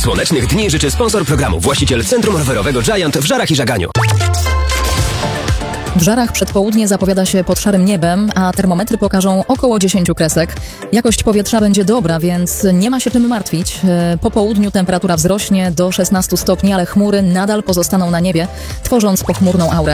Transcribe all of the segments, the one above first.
Słonecznych dni życzy sponsor programu, właściciel Centrum Rowerowego Giant w Żarach i Żaganiu. W Żarach przedpołudnie zapowiada się pod szarym niebem, a termometry pokażą około 10 kresek. Jakość powietrza będzie dobra, więc nie ma się czym martwić. Po południu temperatura wzrośnie do 16 stopni, ale chmury nadal pozostaną na niebie, tworząc pochmurną aurę.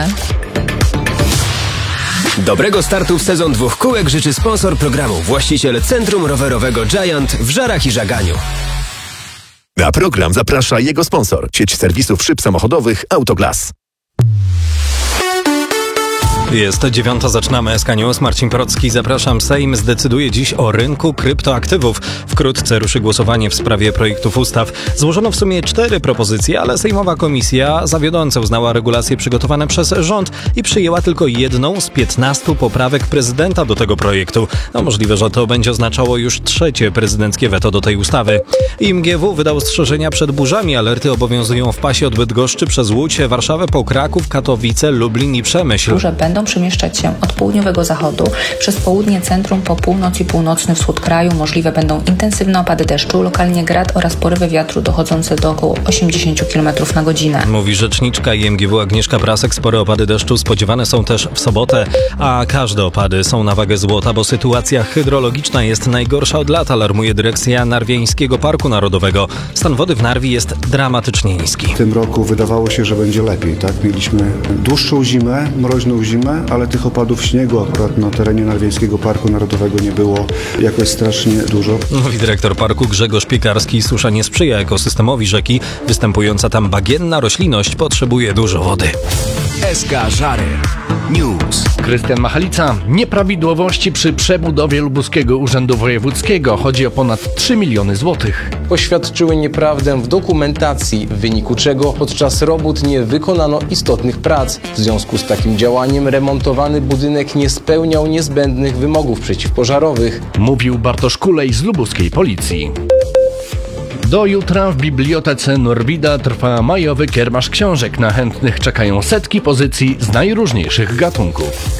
Dobrego startu w sezon 2 kółek życzy sponsor programu, właściciel Centrum Rowerowego Giant w Żarach i Żaganiu. Na program zaprasza jego sponsor, sieć serwisów szyb samochodowych Autoglass. Jest 9:00, zaczynamy SK News. Marcin Procki, zapraszam. Sejm zdecyduje dziś o rynku kryptoaktywów. Wkrótce ruszy głosowanie w sprawie projektów ustaw. Złożono w sumie 4 propozycje, ale sejmowa komisja zawiodąco uznała regulacje przygotowane przez rząd i przyjęła tylko jedną z 15 poprawek prezydenta do tego projektu. Możliwe, że to będzie oznaczało już 3. prezydenckie weto do tej ustawy. IMGW wydał ostrzeżenia przed burzami. Alerty obowiązują w pasie od Bydgoszczy przez Łódź, Warszawę po Kraków, Katowice, Lublin i Przemyśl. Burze będą przemieszczać się od południowego zachodu przez południe centrum po północ i północny wschód kraju. Możliwe będą intensywne opady deszczu, lokalnie grad oraz porywy wiatru dochodzące do około 80 km na godzinę. Mówi rzeczniczka IMGW Agnieszka Prasek. Spore opady deszczu spodziewane są też w sobotę, a każde opady są na wagę złota, bo sytuacja hydrologiczna jest najgorsza od lat, alarmuje dyrekcja Narwiańskiego Parku Narodowego. Stan wody w Narwi jest dramatycznie niski. W tym roku wydawało się, że będzie lepiej, tak? Mieliśmy dłuższą zimę, mroźną zimę, ale tych opadów śniegu akurat na terenie Narwiańskiego Parku Narodowego nie było jakoś strasznie dużo. Mówi dyrektor parku Grzegorz Piekarski. Susza nie sprzyja ekosystemowi rzeki. Występująca tam bagienna roślinność potrzebuje dużo wody. SK Żary News. Krystian Machalica. Nieprawidłowości przy przebudowie Lubuskiego Urzędu Wojewódzkiego. Chodzi o ponad 3 miliony złotych. Poświadczyły nieprawdę w dokumentacji, w wyniku czego podczas robót nie wykonano istotnych prac. W związku z takim działaniem remontowany budynek nie spełniał niezbędnych wymogów przeciwpożarowych. Mówił Bartosz Kulej z lubuskiej policji. Do jutra w Bibliotece Norwida trwa majowy kiermasz książek. Na chętnych czekają setki pozycji z najróżniejszych gatunków.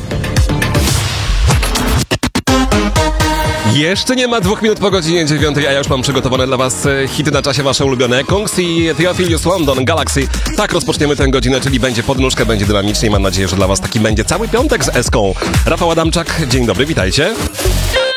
Jeszcze nie ma 2 minut po godzinie 9, a ja już mam przygotowane dla was hity na czasie wasze ulubione. Kungs i Theophilus London, Galaxy. Tak rozpoczniemy tę godzinę, czyli będzie podnóżkę, będzie dynamicznie. Mam nadzieję, że dla was taki będzie cały piątek z Eską. Rafał Adamczak, dzień dobry, witajcie.